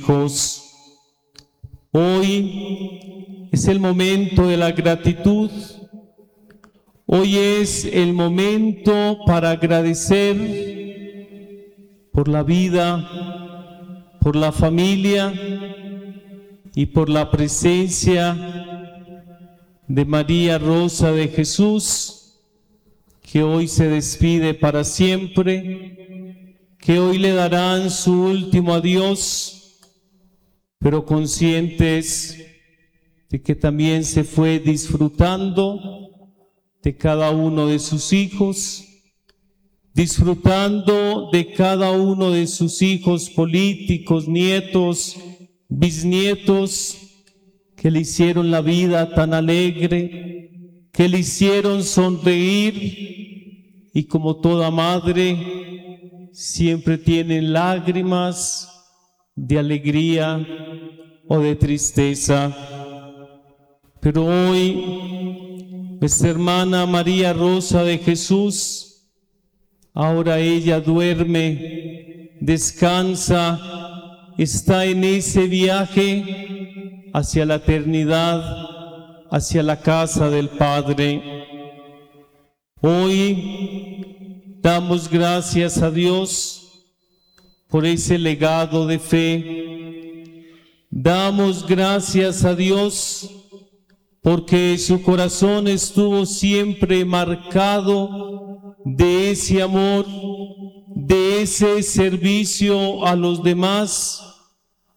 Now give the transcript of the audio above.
hijos. Hoy es el momento de la gratitud. Hoy es el momento para agradecer por la vida, por la familia y por la presencia de María Rosa de Jesús, que hoy se despide para siempre, que hoy le darán su último adiós, pero conscientes de que también se fue disfrutando de cada uno de sus hijos, disfrutando de cada uno de sus hijos políticos, nietos, bisnietos, que le hicieron la vida tan alegre, que le hicieron sonreír, y como toda madre, siempre tienen lágrimas de alegría o de tristeza. Pero hoy, nuestra hermana María Rosa de Jesús, ahora ella duerme, descansa, está en ese viaje hacia la eternidad, hacia la casa del Padre. Hoy damos gracias a Dios por ese legado de fe. Damos gracias a Dios porque su corazón estuvo siempre marcado de ese amor, de ese servicio a los demás,